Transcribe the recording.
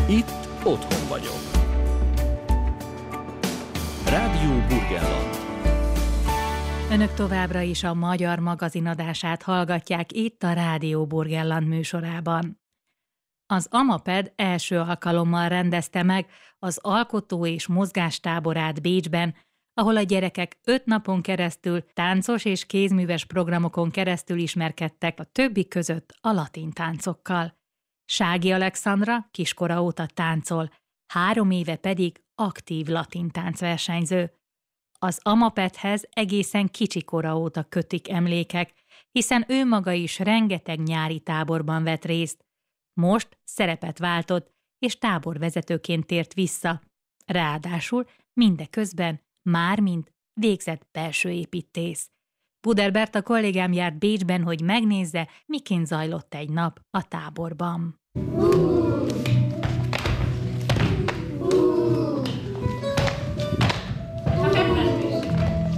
Itt otthon vagyok. Rádió Burgenland. Önök továbbra is a Magyar Magazin adását hallgatják itt a Rádió Burgenland műsorában. Az AMAPED első alkalommal rendezte meg az alkotó és mozgástáborát Bécsben, ahol a gyerekek 5 napon keresztül táncos és kézműves programokon keresztül ismerkedtek a többi között a latin táncokkal. Sági Alexandra kiskora óta táncol, 3 éve pedig aktív latin táncversenyző. Az AMAPED-hez egészen kicsi kora óta kötik emlékek, hiszen ő maga is rengeteg nyári táborban vett részt. Most szerepet váltott, és táborvezetőként tért vissza. Ráadásul mindeközben már mint végzett belsőépítész. Buderbert a kollégám járt Bécsben, hogy megnézze, miként zajlott egy nap a táborban.